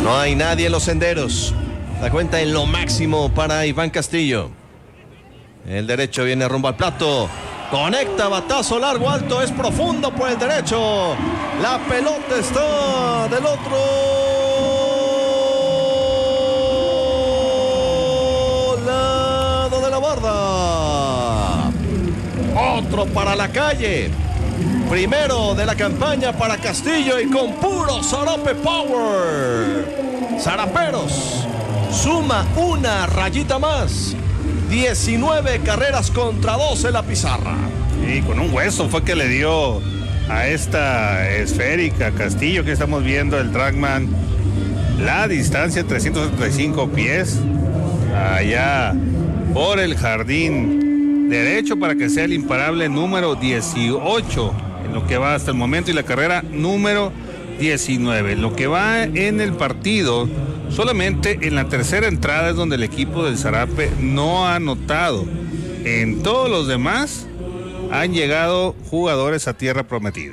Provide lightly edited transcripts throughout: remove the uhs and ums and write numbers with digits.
No hay nadie en los senderos. La cuenta en lo máximo para Iván Castillo. El derecho viene rumbo al plato. Conecta, batazo largo, alto, es profundo por el derecho. La pelota está del otro lado de la barda. Otro para la calle. Primero de la campaña para Castillo y con puro zarape power. Zaraperos suma una rayita más. 19 carreras contra 12 la pizarra. Y con un hueso fue que le dio a esta esférica Castillo que estamos viendo, el Trackman. La distancia 335 pies. Allá por el jardín derecho para que sea el imparable número 18. En lo que va hasta el momento, y la carrera número 19. Lo que va en el partido, solamente en la tercera entrada es donde el equipo del Zarape no ha anotado. En todos los demás han llegado jugadores a tierra prometida.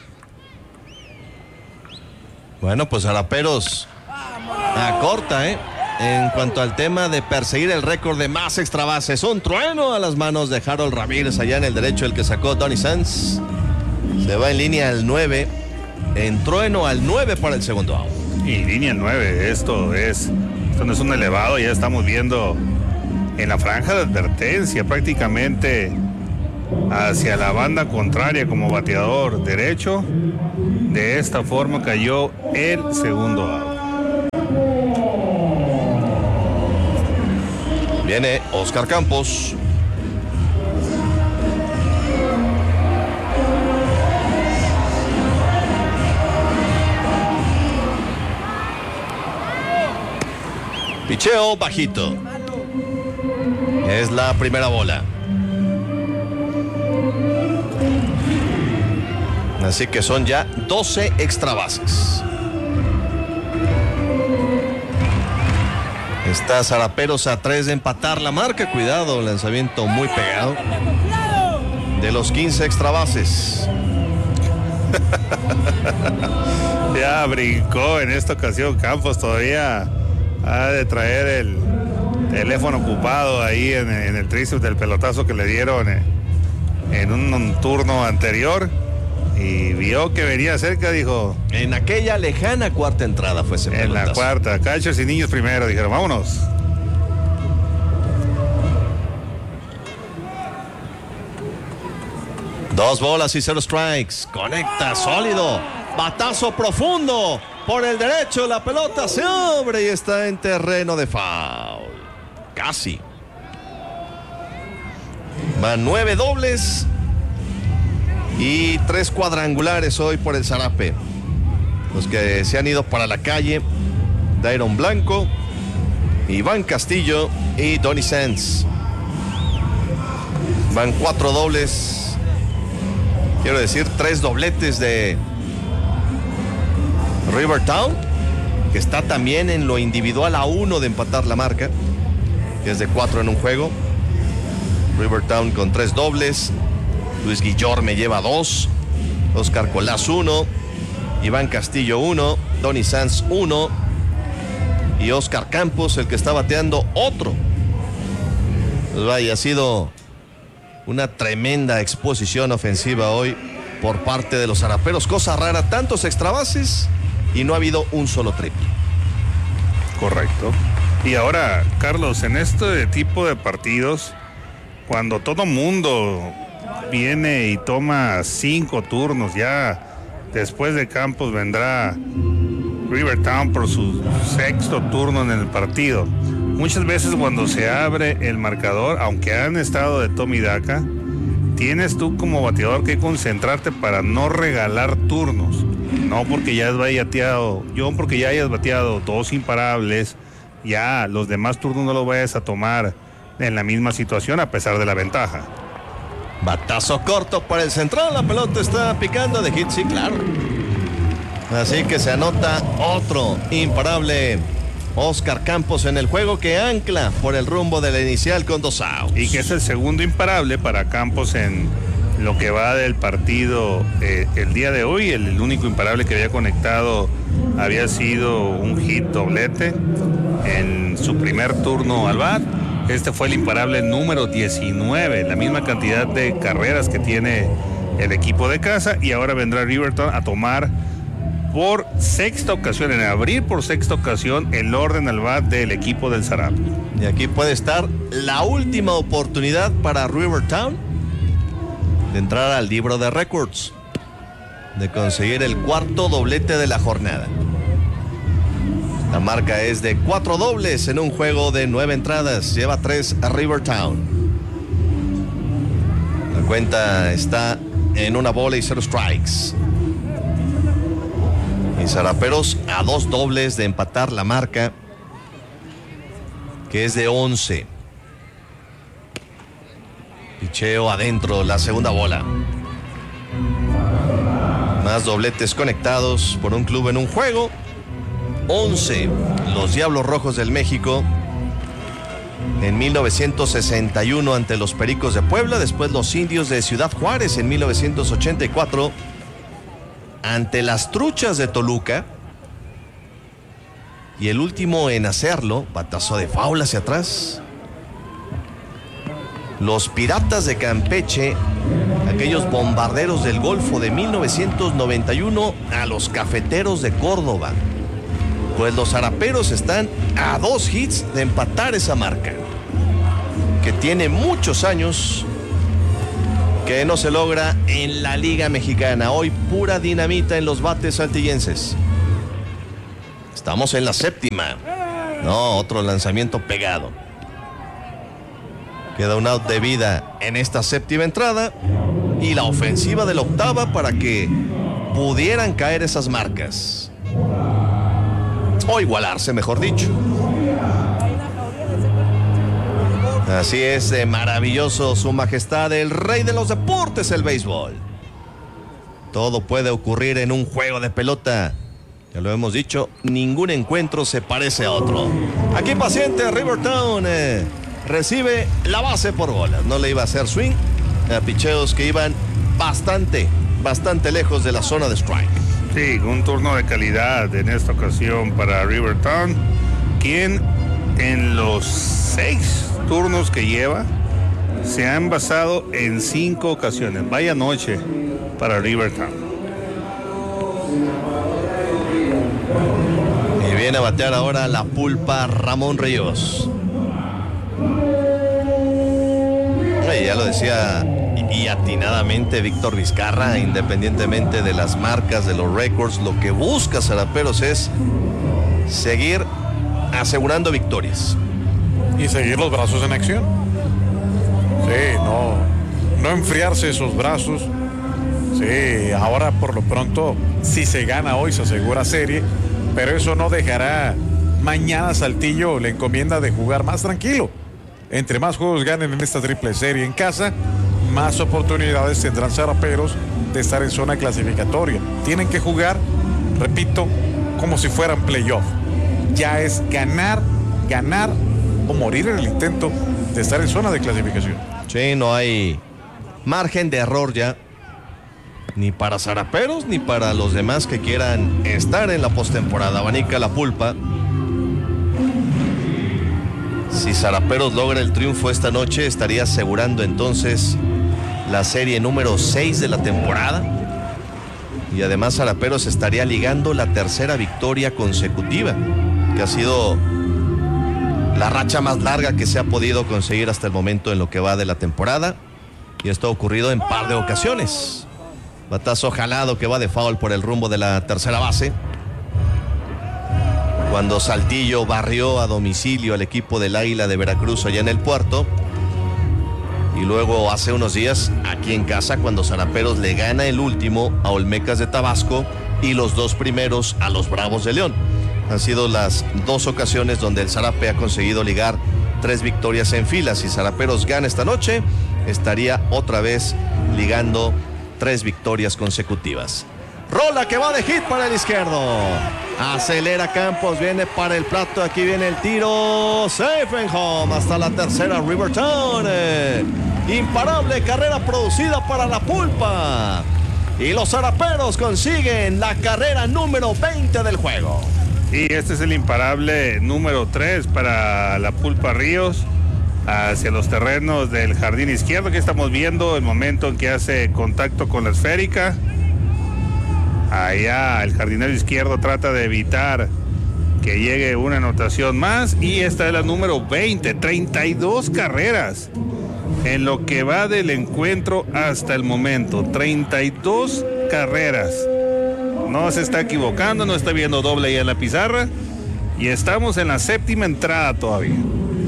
Bueno, pues Zaraperos acorta, en cuanto al tema de perseguir el récord de más extra bases. Un trueno a las manos de Harold Ramírez allá en el derecho, el que sacó Donny Sanz. Se va en línea al 9. En trueno al 9 para el segundo out. Y línea 9, esto no es un elevado, ya estamos viendo en la franja de advertencia prácticamente hacia la banda contraria como bateador derecho. De esta forma cayó el segundo out. Viene Oscar Campos. Picheo bajito. Es la primera bola. Así que son ya 12 extra bases. Está Zaraperos a 3 de empatar la marca. Cuidado, lanzamiento muy pegado. De los 15 extra bases. Ya brincó en esta ocasión Campos, todavía ha de traer el teléfono ocupado ahí en el tríceps del pelotazo que le dieron en un turno anterior, y vio que venía cerca, dijo. En aquella lejana cuarta entrada fue ese pelotazo. En la cuarta, catchers y niños primero, dijeron vámonos. Dos bolas y 0 strikes. Conecta, sólido. Batazo profundo. Por el derecho, la pelota se abre y está en terreno de foul. Casi. Van 9 dobles y 3 cuadrangulares hoy por el Zarape. Los que se han ido para la calle: Dairon Blanco, Iván Castillo y Donny Sanz. Van 4 dobles. Quiero decir, 3 dobletes de Rivertown, que está también en lo individual a 1 de empatar la marca, que es de 4 en un juego. Rivertown con 3 dobles. Luis Guillorme lleva 2. Oscar Colás 1. Iván Castillo 1. Donny Sanz 1. Y Oscar Campos, el que está bateando, otro. Pues vaya, ha sido una tremenda exposición ofensiva hoy por parte de los Zaraperos. Cosa rara, tantos extra bases y no ha habido un solo triple. Correcto. Y ahora, Carlos, en este tipo de partidos, cuando todo mundo viene y toma 5 turnos, ya después de Campos vendrá Rivertown por su 6º turno en el partido. Muchas veces cuando se abre el marcador, aunque han estado de toma y daca, tienes tú como bateador que concentrarte para no regalar turnos. No porque ya hayas bateado 2 imparables, ya los demás turnos no los vayas a tomar en la misma situación a pesar de la ventaja. Batazo corto para el central, la pelota está picando de hit, sí, claro. Así que se anota otro imparable, Oscar Campos, en el juego que ancla por el rumbo de la inicial con 2 outs. Y que es el segundo imparable para Campos en lo que va del partido el día de hoy. El único imparable que había conectado había sido un hit doblete en su primer turno al bat. Este fue el imparable número 19, la misma cantidad de carreras que tiene el equipo de casa, y ahora vendrá Riverton a tomar por sexta ocasión, en abrir por sexta ocasión el orden al bat del equipo del Zarape. Y aquí puede estar la última oportunidad para Rivertown de entrar al libro de récords, de conseguir el cuarto doblete de la jornada. La marca es de 4 dobles en un juego de 9 entradas. Lleva 3 a Rivertown. La cuenta está en 1 bola y 0 strikes. Y Zaraperos a 2 dobles de empatar la marca, que es de 11. Picheo adentro, la segunda bola. Más dobletes conectados por un club en un juego. 11, los Diablos Rojos del México en 1961 ante los Pericos de Puebla, después los Indios de Ciudad Juárez en 1984 ante las Truchas de Toluca, y el último en hacerlo, batazo de foul hacia atrás, los Piratas de Campeche, aquellos bombarderos del Golfo de 1991 a los Cafeteros de Córdoba. Pues los Zaraperos están a 2 hits de empatar esa marca, que tiene muchos años que no se logra en la Liga Mexicana. Hoy pura dinamita en los bates saltillenses. Estamos en la séptima. No, otro lanzamiento pegado. Queda un out de vida en esta séptima entrada y la ofensiva de la octava para que pudieran caer esas marcas. O igualarse, mejor dicho. Así es, maravilloso, su majestad, el rey de los deportes, el béisbol. Todo puede ocurrir en un juego de pelota. Ya lo hemos dicho, ningún encuentro se parece a otro. Aquí paciente, Rivertown recibe la base por bolas. No le iba a hacer swing a picheos que iban bastante lejos de la zona de strike. Sí, un turno de calidad en esta ocasión para Rivertown, quien en los 6 turnos que lleva se han basado en 5 ocasiones. Vaya noche para Rivertown. Y viene a batear ahora la pulpa Ramón Ríos. Ya lo decía y atinadamente Víctor Vizcarra, independientemente de las marcas, de los récords, lo que busca Zaraperos es seguir asegurando victorias. Y seguir los brazos en acción. Sí, no enfriarse esos brazos. Sí, ahora por lo pronto, si se gana hoy se asegura serie, pero eso no dejará mañana Saltillo la encomienda de jugar más tranquilo. Entre más juegos ganen en esta triple serie en casa, más oportunidades tendrán Zaraperos de estar en zona clasificatoria. Tienen que jugar, repito, como si fueran playoff. Ya es ganar o morir en el intento de estar en zona de clasificación. Sí, no hay margen de error ya, ni para Zaraperos ni para los demás que quieran estar en la postemporada. Abanica la pulpa. Si Zaraperos logra el triunfo esta noche, estaría asegurando entonces la serie número 6 de la temporada. Y además Zaraperos estaría ligando la tercera victoria consecutiva, que ha sido la racha más larga que se ha podido conseguir hasta el momento en lo que va de la temporada. Y esto ha ocurrido en par de ocasiones. Batazo jalado que va de foul por el rumbo de la tercera base, cuando Saltillo barrió a domicilio al equipo del Águila de Veracruz allá en el puerto. Y luego hace unos días aquí en casa, cuando Zaraperos le gana el último a Olmecas de Tabasco y los 2 primeros a los Bravos de León. Han sido las 2 ocasiones donde el Zarape ha conseguido ligar 3 victorias en fila. Si Zaraperos gana esta noche, estaría otra vez ligando 3 victorias consecutivas. Rola que va de hit para el izquierdo. Acelera Campos, viene para el plato, aquí viene el tiro. Safe and home hasta la tercera Rivertown. Imparable carrera producida para la Pulpa. Y los Zaraperos consiguen la carrera número 20 del juego. Y este es el imparable número 3 para la Pulpa Ríos hacia los terrenos del jardín izquierdo. Que estamos viendo el momento en que hace contacto con la esférica. Allá el jardinero izquierdo trata de evitar que llegue una anotación más. Y esta es la número 20, 32 carreras en lo que va del encuentro hasta el momento. 32 carreras. No se está equivocando, no está viendo doble ahí en la pizarra. Y estamos en la 7ª entrada todavía.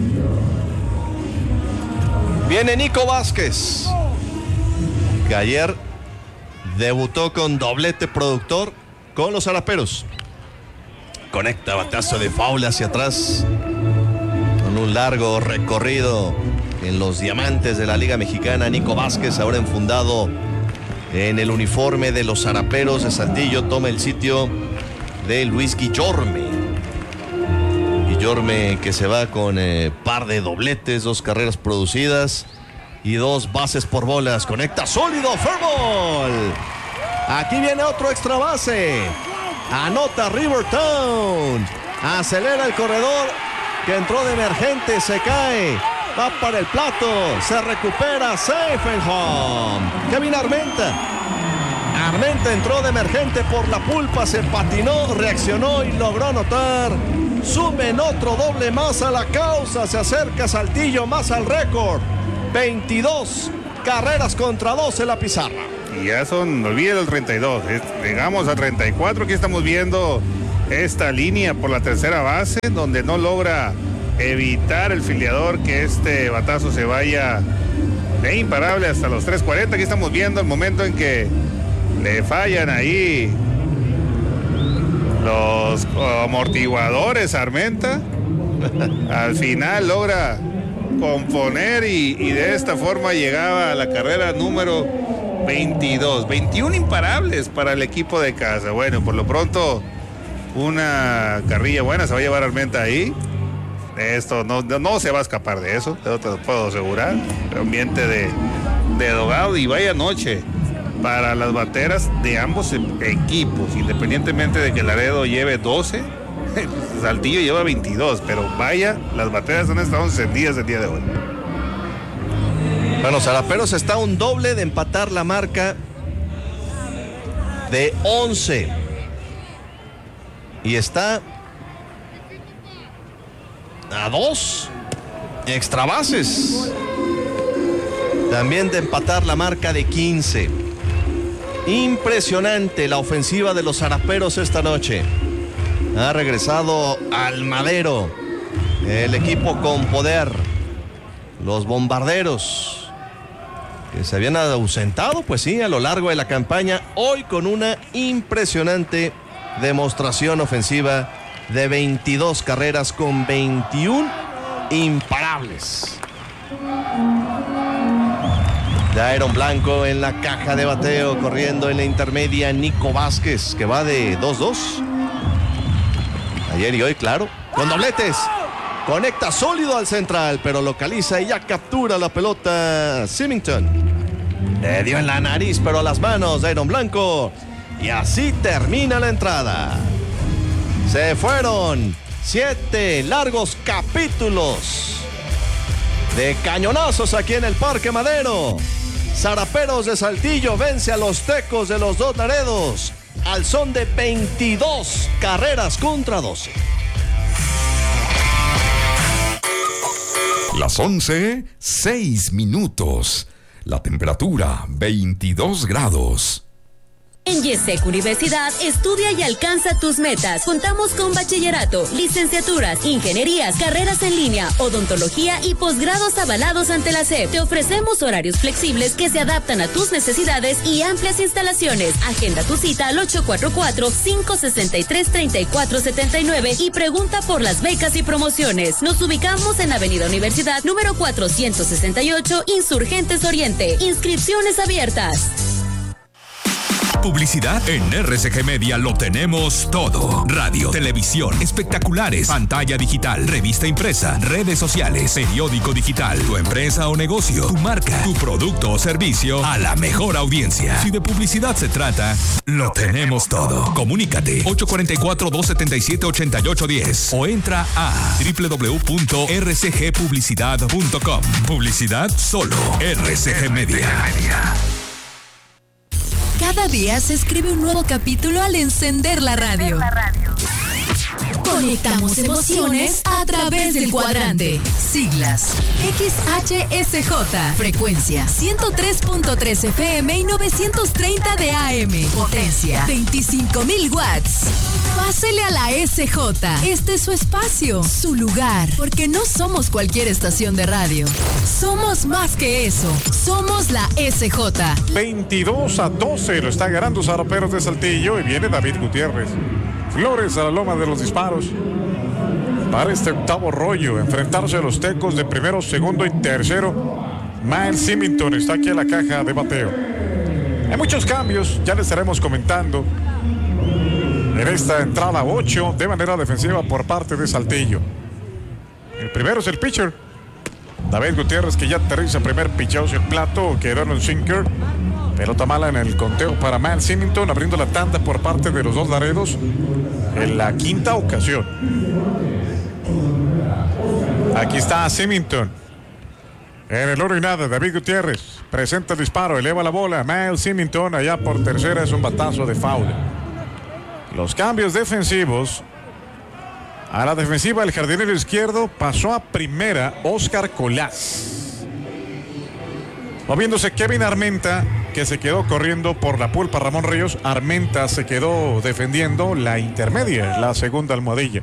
Viene Nico Vázquez, que ayer debutó con doblete productor con los Zaraperos. Conecta batazo de foul hacia atrás, con un largo recorrido en los diamantes de la Liga Mexicana. Nico Vázquez, ahora enfundado en el uniforme de los Zaraperos de Saltillo, toma el sitio de Luis Guillorme. Guillorme, que se va con par de dobletes, 2 carreras producidas y 2 bases por bolas. Conecta sólido, fair ball. Aquí viene otro extra base. Anota Rivertown. Acelera el corredor que entró de emergente, se cae. Va para el plato, se recupera, safe and home. Kevin Armenta. Armenta entró de emergente por la Pulpa, se patinó, reaccionó y logró anotar. Sumen otro doble más a la causa, se acerca Saltillo más al récord. 22 carreras contra 12 en la pizarra. Y ya son, no olviden el 32, llegamos a 34, aquí estamos viendo esta línea por la tercera base, donde no logra evitar el filiador que este batazo se vaya de imparable hasta los 3:40. Aquí estamos viendo el momento en que le fallan ahí los amortiguadores a Armenta. Al final logra componer y de esta forma llegaba a la carrera número 22. 21 imparables para el equipo de casa. Bueno, por lo pronto una carrilla buena se va a llevar Armenta ahí. Esto no se va a escapar de eso, te lo puedo asegurar. El ambiente de dogado, y vaya noche para las bateras de ambos equipos, independientemente de que Laredo lleve 12, Saltillo lleva 22, pero vaya, las bateras han estado encendidas el día de hoy. Bueno, Zaraperos está a un doble de empatar la marca de 11 y está a 2 extra bases también de empatar la marca de 15. Impresionante la ofensiva de los Zaraperos esta noche. Ha regresado al madero el equipo con poder. Los bombarderos que se habían ausentado, pues sí, a lo largo de la campaña, hoy con una impresionante demostración ofensiva de 22 carreras con 21 imparables. Dairon Blanco en la caja de bateo, corriendo en la intermedia Nico Vázquez, que va de 2-2. Ayer y hoy, claro, con dobletes. Conecta sólido al central, pero localiza y ya captura la pelota Symington. Le dio en la nariz, pero a las manos Dairon Blanco. Y así termina la entrada. Se fueron 7 largos capítulos de cañonazos aquí en el Parque Madero. Zaraperos de Saltillo vence a los Tecos de los Dos Laredos al son de 22 carreras contra 12. Las 11:06. La temperatura 22 grados. En Yesec Universidad, estudia y alcanza tus metas. Contamos con bachillerato, licenciaturas, ingenierías, carreras en línea, odontología y posgrados avalados ante la SEP. Te ofrecemos horarios flexibles que se adaptan a tus necesidades y amplias instalaciones. Agenda tu cita al 844-563-3479 y pregunta por las becas y promociones. Nos ubicamos en Avenida Universidad, número 468, Insurgentes Oriente. Inscripciones abiertas. publicidad? En RCG Media lo tenemos todo. Radio, televisión, espectaculares, pantalla digital, revista impresa, redes sociales, periódico digital, tu empresa o negocio, tu marca, tu producto o servicio a la mejor audiencia. Si de publicidad se trata, lo tenemos todo. Comunícate 844-277-8810 o entra a www.rcgpublicidad.com. Publicidad solo RCG Media. Cada día se escribe un nuevo capítulo al encender la radio. Conectamos emociones a través del cuadrante. Siglas: XHSJ. Frecuencia: 103.3 FM y 930 de AM. Potencia: 25,000 watts. Pásele a la SJ. Este es su espacio, su lugar. Porque no somos cualquier estación de radio. Somos más que eso. Somos la SJ. 22-12 lo está ganando Zaraperos de Saltillo y viene David Gutiérrez Flores a la loma de los disparos para este octavo rollo, enfrentarse a los Tecos de primero, segundo y tercero. Miles Symington está aquí en la caja de bateo. Hay muchos cambios, ya les estaremos comentando en esta entrada 8 de manera defensiva por parte de Saltillo. El primero es el pitcher David Gutiérrez, que ya aterriza primer picheo hacia el plato, quedó en un sinker. Pelota mala en el conteo para Miles Symington, abriendo la tanda por parte de los dos Laredos en la quinta ocasión. Aquí está Symington en el oro y nada. David Gutiérrez presenta el disparo, eleva la bola. Miles Symington allá por tercera, es un batazo de foul. Los cambios defensivos. A la defensiva, el jardinero izquierdo pasó a primera Oscar Colás. Moviéndose Kevin Armenta, que se quedó corriendo por la pulpa Ramón Ríos. Armenta se quedó defendiendo la intermedia, la segunda almohadilla.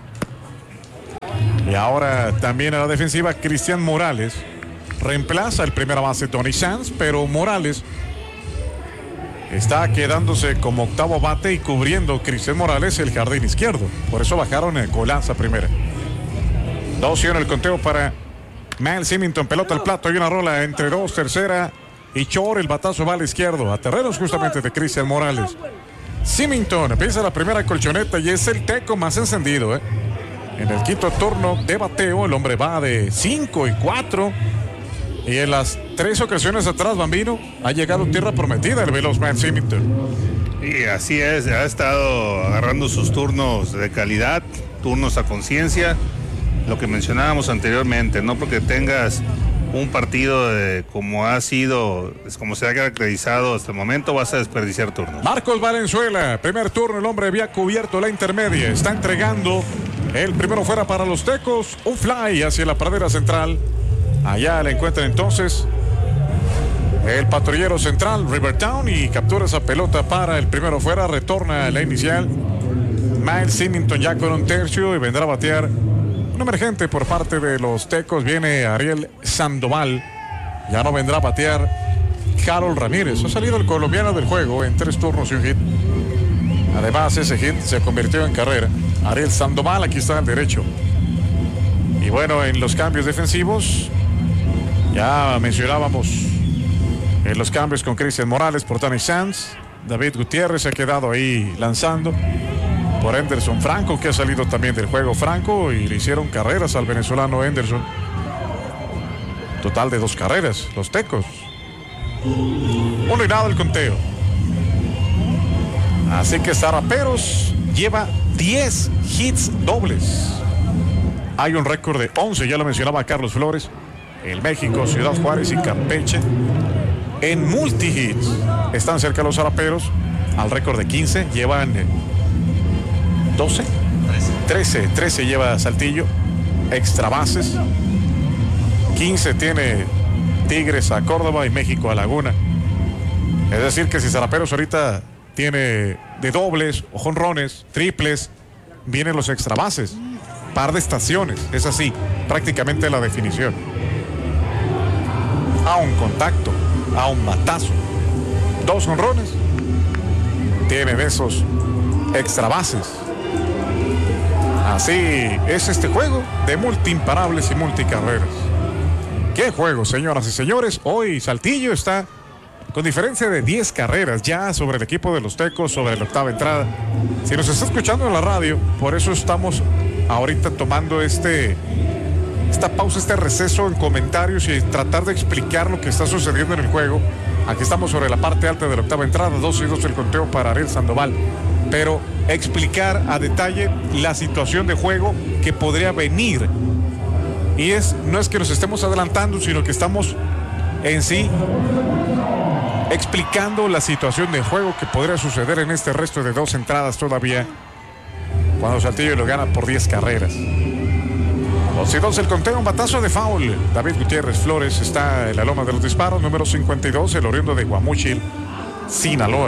Y ahora también a la defensiva, Cristian Morales reemplaza el primera base Tony Sanz, pero Morales está quedándose como octavo bate y cubriendo Cristian Morales el jardín izquierdo. Por eso bajaron el Colás a primera. 2-0 en el conteo para Miles Symington. Pelota al plato y una rola entre dos, tercera y Chor. El batazo va al izquierdo a terrenos justamente de Cristian Morales. Symington empieza la primera colchoneta y es el Teco más encendido. En el quinto turno de bateo, el hombre va de 5-4. Y en las 3 ocasiones atrás, Bambino, ha llegado tierra prometida el veloz Miles Symington. Y así es, ha estado agarrando sus turnos de calidad, turnos a conciencia. Lo que mencionábamos anteriormente, no porque tengas un partido como ha sido, como se ha caracterizado hasta el momento, vas a desperdiciar turnos. Marcos Valenzuela, primer turno, el hombre había cubierto la intermedia, está entregando el primero fuera para los Tecos, un fly hacia la pradera central. Allá le encuentran entonces el patrullero central, Rivertown, y captura esa pelota para el primero fuera, retorna a la inicial. Miles Symington ya con un tercio y vendrá a batear un emergente por parte de los Tecos. Viene Ariel Sandoval, ya no vendrá a batear Harold Ramírez. Ha salido el colombiano del juego en 3 turnos y un hit. Además, ese hit se convirtió en carrera. Ariel Sandoval, aquí está al derecho. Y bueno, en los cambios defensivos, ya mencionábamos en los cambios con Cristian Morales por Tony Sanz. David Gutiérrez se ha quedado ahí lanzando por Anderson Franco, que ha salido también del juego. Franco, y le hicieron carreras al venezolano Anderson. Total de 2 carreras, los Tecos. 1 y nada el conteo. Así que Zaraperos lleva 10 hits dobles. Hay un récord de 11, ya lo mencionaba Carlos Flores. El México, Ciudad Juárez y Campeche en multi-hits están cerca los Zaraperos al récord de 15. Llevan 13 lleva Saltillo. Extra bases 15 tiene Tigres a Córdoba y México a Laguna. Es decir que si Zaraperos ahorita tiene de dobles o jonrones, triples, vienen los extra bases. Par de estaciones, es así, prácticamente la definición. A un contacto, a un batazo. 2 jonrones, tiene de esos extra bases. Así es este juego de multiimparables y multicarreras. ¡Qué juego, señoras y señores! Hoy Saltillo está con diferencia de 10 carreras ya sobre el equipo de los Tecos, sobre la octava entrada. Si nos está escuchando en la radio, por eso estamos ahorita tomando esta pausa, este receso en comentarios y tratar de explicar lo que está sucediendo en el juego. Aquí estamos sobre la parte alta de la octava entrada, 2-2 el conteo para Ariel Sandoval. Pero explicar a detalle la situación de juego que podría venir. Y no es que nos estemos adelantando, sino que estamos en sí explicando la situación de juego que podría suceder en este resto de 2 entradas todavía, cuando Saltillo lo gana por 10 carreras. 2-2 el conteo, un batazo de foul. David Gutiérrez Flores está en la loma de los disparos, número 52, el oriundo de Guamúchil, Sinaloa.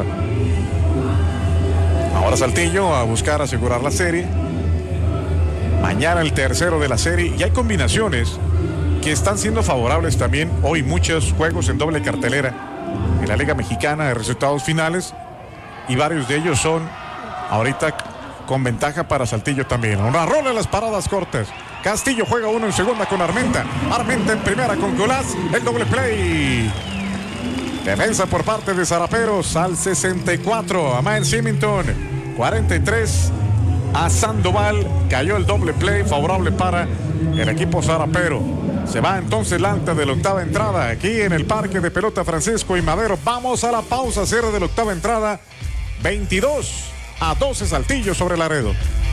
Ahora Saltillo a buscar asegurar la serie. Mañana el tercero de la serie, y hay combinaciones que están siendo favorables también. Hoy muchos juegos en doble cartelera en la Liga Mexicana de resultados finales, y varios de ellos son ahorita con ventaja para Saltillo también. Una rola en las paradas cortas. Castillo juega uno en segunda con Armenta. Armenta en primera con Colás. El doble play. Defensa por parte de Zaraperos al 64. A Miles Symington. 43 a Sandoval. Cayó el doble play favorable para el equipo zarapero. Se va entonces la alta de la octava entrada aquí en el Parque de Pelota Francisco y Madero. Vamos a la pausa, cierre de la octava entrada. 22-12 Saltillo sobre Laredo.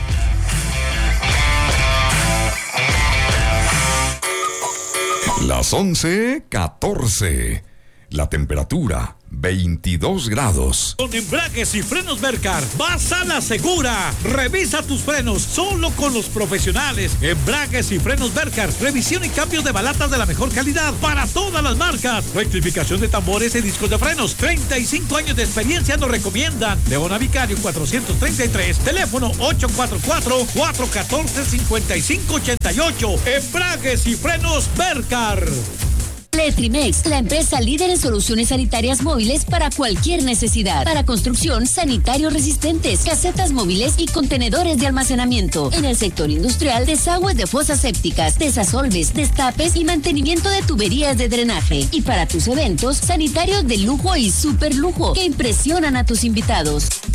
Las 11:14. La temperatura 22 grados. Con embragues y frenos Mercar, vas a la segura. Revisa tus frenos solo con los profesionales. Embragues y frenos Mercar, revisión y cambios de balatas de la mejor calidad para todas las marcas. Rectificación de tambores y discos de frenos. 35 años de experiencia nos recomiendan. Leona Vicario 433, teléfono 844-414-5588. Embragues y frenos Mercar. Letrimex, la empresa líder en soluciones sanitarias móviles para cualquier necesidad. Para construcción, sanitarios resistentes, casetas móviles y contenedores de almacenamiento. En el sector industrial, desagües de fosas sépticas, desasolves, destapes y mantenimiento de tuberías de drenaje. Y para tus eventos, sanitarios de lujo y super lujo que impresionan a tus invitados.